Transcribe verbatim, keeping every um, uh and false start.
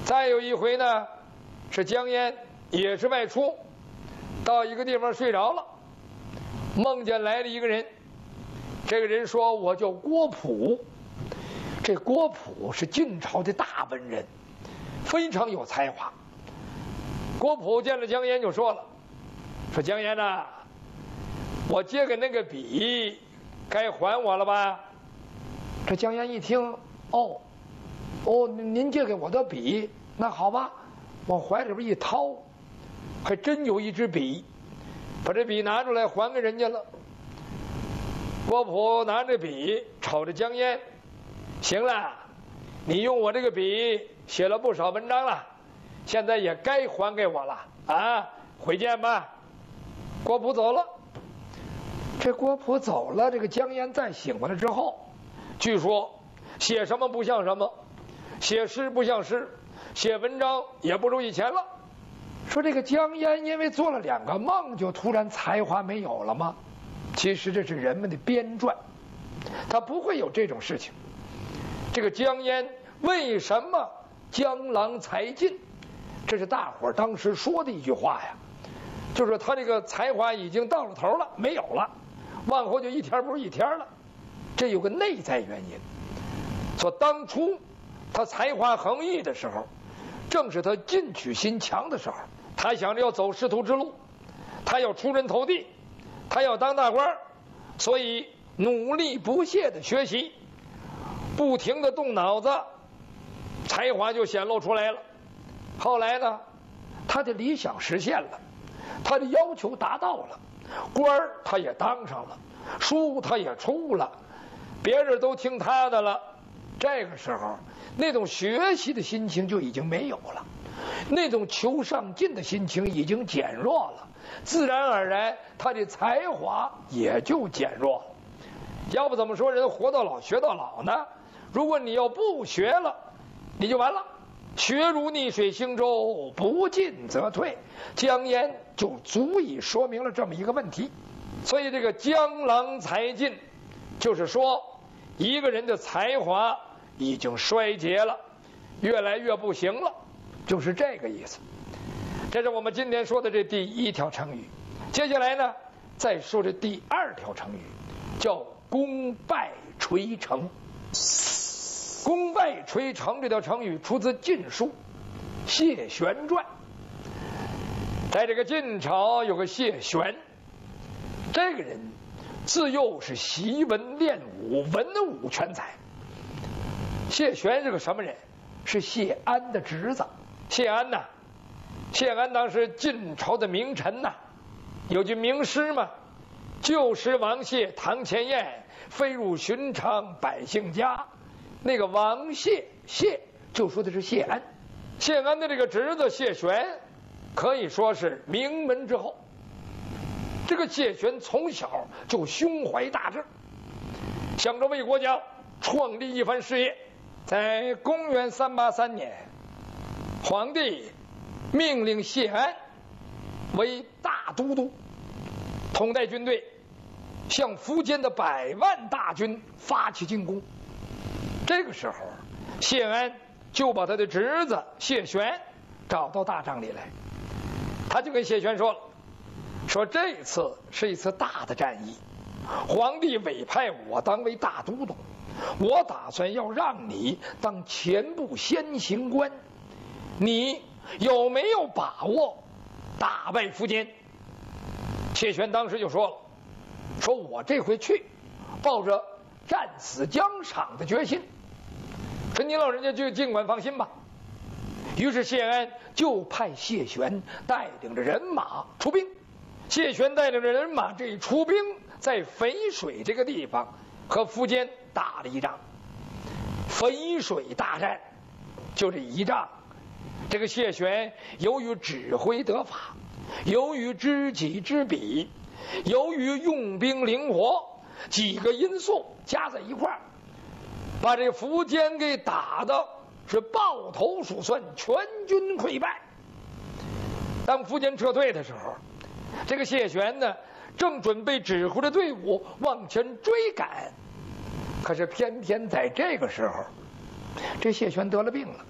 再有一回呢，是江淹也是外出，到一个地方睡着了，梦见来了一个人。这个人说：“我叫郭璞。”这郭璞是晋朝的大文人，非常有才华。郭璞见了江淹就说了：“说江淹呐，我借给那个笔，该还我了吧？”这江淹一听，哦，哦，您借给我的笔，那好吧，往怀里边一掏，还真有一支笔，把这笔拿出来还给人家了。郭璞拿着笔瞅着江淹，行了，你用我这个笔写了不少文章了，现在也该还给我了啊！回见吧。郭璞走了。这郭璞走了，这个江淹再醒过来之后，据说写什么不像什么，写诗不像诗，写文章也不如以前了。说这个江淹因为做了两个梦，就突然才华没有了吗？其实这是人们的编撰，他不会有这种事情。这个江淹为什么江郎才尽？这是大伙儿当时说的一句话呀，就是他这个才华已经到了头了，没有了，往后就一天不如一天了。这有个内在原因。说当初他才华横溢的时候，正是他进取心强的时候，他想着要走仕途之路，他要出人头地，他要当大官，所以努力不懈的学习，不停的动脑子，才华就显露出来了。后来呢，他的理想实现了，他的要求达到了，官儿他也当上了，书他也出了，别人都听他的了。这个时候那种学习的心情就已经没有了，那种求上进的心情已经减弱了，自然而然他的才华也就减弱了。要不怎么说人活到老学到老呢？如果你要不学了，你就完了。学如逆水行舟，不进则退。江淹就足以说明了这么一个问题。所以这个江郎才尽，就是说一个人的才华已经衰竭了，越来越不行了，就是这个意思。这是我们今天说的这第一条成语。接下来呢，再说这第二条成语，叫功败垂成。功败垂成这条成语出自《晋书·谢玄传》。在这个晋朝有个谢玄，这个人自幼是习文练武，文武全才。谢玄是个什么人？是谢安的侄子。谢安呐，谢安当时晋朝的名臣呐，有句名诗嘛：“旧时王谢堂前燕，飞入寻常百姓家。”那个王谢，谢就说的是谢安。谢安的这个侄子谢玄可以说是名门之后。这个谢玄从小就胸怀大志，想着为国家创立一番事业。在公元三八三年，皇帝命令谢安为大都督，统带军队向苻坚的百万大军发起进攻。这个时候，谢安就把他的侄子谢玄找到大帐里来，他就跟谢玄说了，说这次是一次大的战役，皇帝委派我当为大都督，我打算要让你当前部先行官，你有没有把握打败苻坚？谢玄当时就说了，说我这回去抱着战死疆场的决心，说您老人家就尽管放心吧。于是谢安就派谢玄带领着人马出兵。谢玄带领着人马这一出兵，在淝水这个地方和苻坚打了一仗。淝水大战就这一仗，这个谢玄由于指挥得法，由于知己知彼，由于用兵灵活，几个因素加在一块儿，把这个苻坚给打的是抱头鼠窜，全军溃败。当苻坚撤退的时候，这个谢玄呢正准备指挥着队伍往前追赶，可是偏偏在这个时候，这谢玄得了病了。